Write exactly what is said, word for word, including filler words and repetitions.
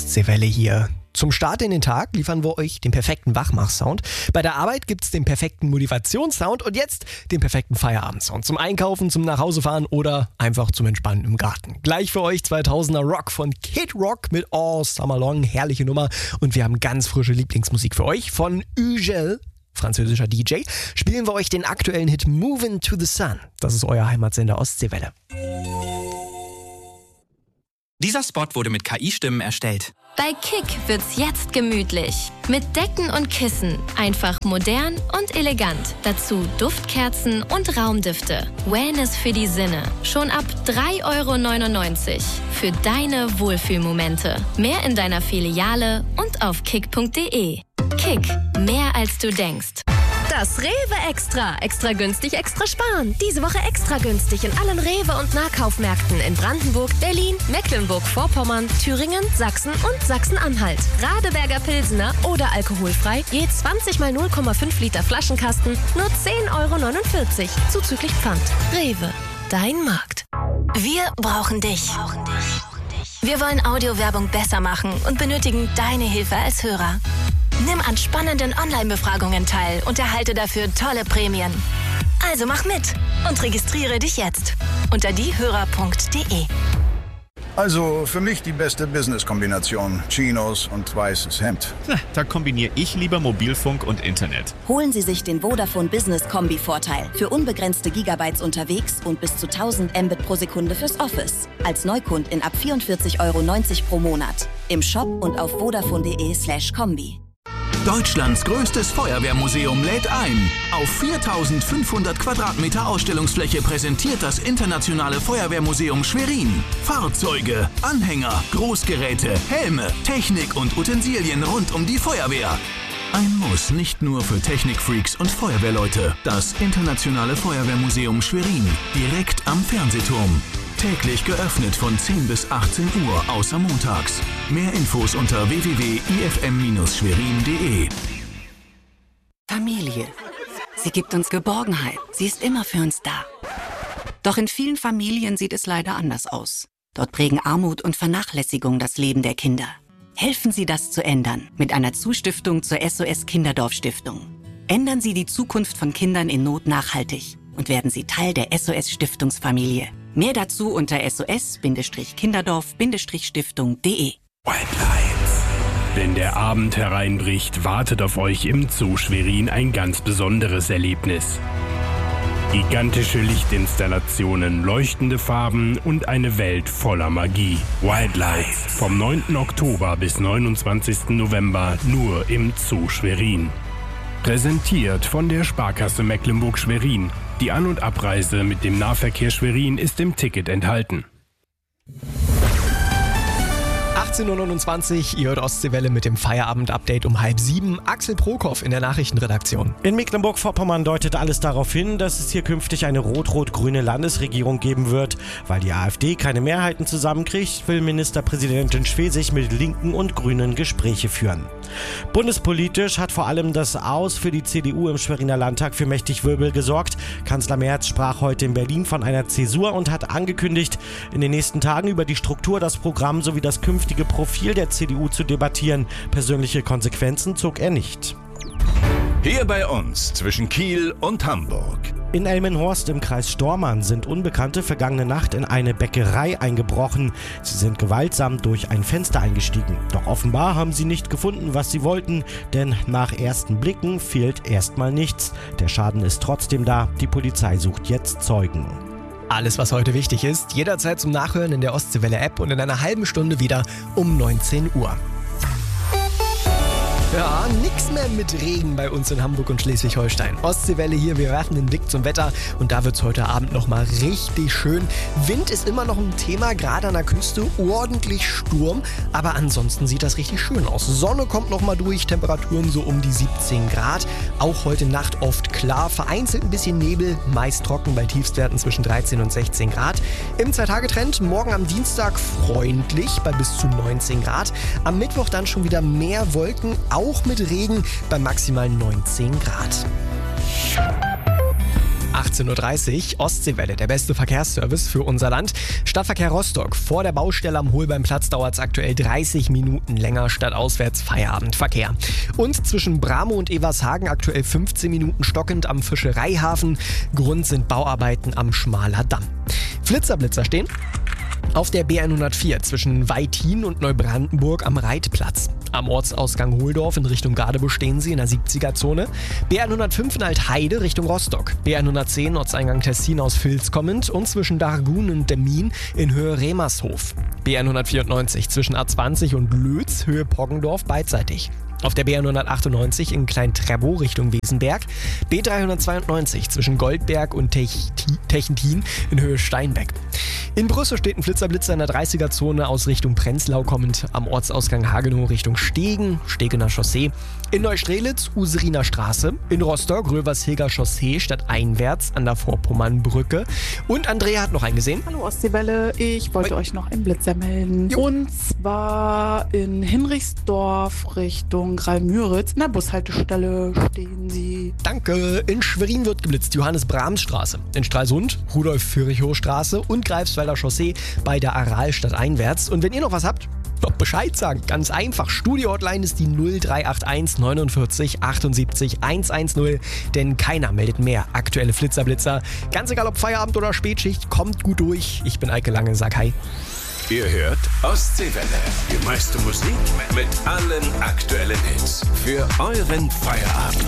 Ostseewelle hier. Zum Start in den Tag liefern wir euch den perfekten Wachmach-Sound. Bei der Arbeit gibt's den perfekten Motivationssound und jetzt den perfekten Feierabendsound. Zum Einkaufen, zum Nachhausefahren oder einfach zum Entspannen im Garten. Gleich für euch zweitausender Rock von Kid Rock mit All Summer Long. Herrliche Nummer. Und wir haben ganz frische Lieblingsmusik für euch von Ugel, französischer D J. Spielen wir euch den aktuellen Hit Movin' to the Sun. Das ist euer Heimatsender Ostseewelle. Dieser Spot wurde mit K I-Stimmen erstellt. Bei Kick wird's jetzt gemütlich. Mit Decken und Kissen. Einfach modern und elegant. Dazu Duftkerzen und Raumdüfte. Wellness für die Sinne. Schon ab drei Euro neunundneunzig. Für deine Wohlfühlmomente. Mehr in deiner Filiale und auf kick punkt de. Kick. Mehr als du denkst. Das Rewe Extra. Extra günstig, extra sparen. Diese Woche extra günstig in allen Rewe- und Nahkaufmärkten in Brandenburg, Berlin, Mecklenburg-Vorpommern, Thüringen, Sachsen und Sachsen-Anhalt. Radeberger Pilsener oder alkoholfrei, je zwanzig mal null Komma fünf Liter Flaschenkasten, nur zehn Euro neunundvierzig, zuzüglich Pfand. Rewe, dein Markt. Wir brauchen dich. Wir wollen Audiowerbung besser machen und benötigen deine Hilfe als Hörer. Nimm an spannenden Online-Befragungen teil und erhalte dafür tolle Prämien. Also mach mit und registriere dich jetzt unter diehörer punkt de. Also für mich die beste Business-Kombination. Chinos und weißes Hemd. Na, da kombiniere ich lieber Mobilfunk und Internet. Holen Sie sich den Vodafone Business Kombi-Vorteil. Für unbegrenzte Gigabytes unterwegs und bis zu tausend Mbit pro Sekunde fürs Office. Als Neukundin ab vierundvierzig Euro neunzig pro Monat. Im Shop und auf vodafone punkt de slash kombi. Deutschlands größtes Feuerwehrmuseum lädt ein. Auf viertausendfünfhundert Quadratmeter Ausstellungsfläche präsentiert das Internationale Feuerwehrmuseum Schwerin Fahrzeuge, Anhänger, Großgeräte, Helme, Technik und Utensilien rund um die Feuerwehr. Ein Muss nicht nur für Technikfreaks und Feuerwehrleute. Das Internationale Feuerwehrmuseum Schwerin, direkt am Fernsehturm. Täglich geöffnet von zehn bis achtzehn Uhr, außer montags. Mehr Infos unter w w w punkt i f m Bindestrich schwerin punkt de. Familie. Sie gibt uns Geborgenheit. Sie ist immer für uns da. Doch in vielen Familien sieht es leider anders aus. Dort prägen Armut und Vernachlässigung das Leben der Kinder. Helfen Sie, das zu ändern mit einer Zustiftung zur S O S Kinderdorf Stiftung. Ändern Sie die Zukunft von Kindern in Not nachhaltig und werden Sie Teil der S O S Stiftungsfamilie. Mehr dazu unter S O S Kinderdorf Stiftung punkt de. Wenn der Abend hereinbricht, wartet auf euch im Zoo Schwerin ein ganz besonderes Erlebnis. Gigantische Lichtinstallationen, leuchtende Farben und eine Welt voller Magie. Wildlights vom neunten Oktober bis neunundzwanzigsten November nur im Zoo Schwerin. Präsentiert von der Sparkasse Mecklenburg-Schwerin. Die An- und Abreise mit dem Nahverkehr Schwerin ist im Ticket enthalten. achtzehn Uhr neunundzwanzig, ihr hört Ostseewelle mit dem Feierabend-Update um halb sieben. Axel Prokoff in der Nachrichtenredaktion. In Mecklenburg-Vorpommern deutet alles darauf hin, dass es hier künftig eine rot-rot-grüne Landesregierung geben wird. Weil die AfD keine Mehrheiten zusammenkriegt, will Ministerpräsidentin Schwesig mit Linken und Grünen Gespräche führen. Bundespolitisch hat vor allem das Aus für die C D U im Schweriner Landtag für mächtig Wirbel gesorgt. Kanzler Merz sprach heute in Berlin von einer Zäsur und hat angekündigt, in den nächsten Tagen über die Struktur, das Programm sowie das künftige Profil der C D U zu debattieren. Persönliche Konsequenzen zog er nicht. Hier bei uns zwischen Kiel und Hamburg. In Elmenhorst im Kreis Stormarn sind Unbekannte vergangene Nacht in eine Bäckerei eingebrochen. Sie sind gewaltsam durch ein Fenster eingestiegen. Doch offenbar haben sie nicht gefunden, was sie wollten, denn nach ersten Blicken fehlt erstmal nichts. Der Schaden ist trotzdem da. Die Polizei sucht jetzt Zeugen. Alles, was heute wichtig ist, jederzeit zum Nachhören in der Ostseewelle-App und in einer halben Stunde wieder um neunzehn Uhr. Ja, nix mehr mit Regen bei uns in Hamburg und Schleswig-Holstein. Ostseewelle hier, wir werfen den Blick zum Wetter und da wird's heute Abend nochmal richtig schön. Wind ist immer noch ein Thema, gerade an der Küste, ordentlich Sturm, aber ansonsten sieht das richtig schön aus. Sonne kommt nochmal durch, Temperaturen so um die siebzehn Grad. Auch heute Nacht oft klar, vereinzelt ein bisschen Nebel, meist trocken bei Tiefstwerten zwischen dreizehn und sechzehn Grad. Im Zwei-Tage-Trend morgen am Dienstag freundlich bei bis zu neunzehn Grad. Am Mittwoch dann schon wieder mehr Wolken, auch mit Regen bei maximal neunzehn Grad. achtzehn neunzehn Uhr dreißig. Ostseewelle, der beste Verkehrsservice für unser Land. Stadtverkehr Rostock. Vor der Baustelle am Holbeinplatz dauert es aktuell dreißig Minuten länger statt auswärts Feierabendverkehr. Und zwischen Bramo und Evershagen aktuell fünfzehn Minuten stockend am Fischereihafen. Grund sind Bauarbeiten am Schmaler Damm. Flitzerblitzer stehen auf der B hundertvier zwischen Weithin und Neubrandenburg am Reitplatz. Am Ortsausgang Hohldorf in Richtung Gadebusch stehen sie in der siebziger-Zone. B hundertfünf in Altheide Richtung Rostock. B hundertzehn Ortseingang Tessin aus Vils kommend und zwischen Dargun und Demmin in Höhe Remershof. B hundertvierundneunzig zwischen A zwanzig und Lötz Höhe Poggendorf beidseitig. Auf der B hundertachtundneunzig in Klein-Trebow Richtung Wesenberg. B dreihundertzweiundneunzig zwischen Goldberg und Techentin in Höhe Steinbeck. In Brüssel steht ein Flitzerblitzer in der dreißiger-Zone aus Richtung Prenzlau kommend am Ortsausgang Hagenow Richtung Stegen, Stegener Chaussee. In Neustrelitz Useriner Straße. In Rostock Röversheger Chaussee stadteinwärts an der Vorpommernbrücke. Und Andrea hat noch einen gesehen. Hallo Ostseewelle, ich wollte Oi. euch noch einen Blitzer melden. Jo. Und zwar in Hinrichsdorf Richtung Greil-Müritz. In der Bushaltestelle stehen sie. Danke. In Schwerin wird geblitzt. Johannes-Brahms-Straße. In Stralsund Rudolf-Virchow-Straße und Greifswalder Chaussee bei der Aralstadt einwärts. Und wenn ihr noch was habt, doch Bescheid sagen. Ganz einfach. Studio-Hotline ist die null drei acht eins neunundvierzig achtundsiebzig hundertzehn, denn keiner meldet mehr aktuelle Flitzerblitzer. Ganz egal ob Feierabend oder Spätschicht, kommt gut durch. Ich bin Eike Lange, sag hi. Ihr hört Ostseewelle. Die meiste Musik mit allen aktuellen Hits. Für euren Feierabend.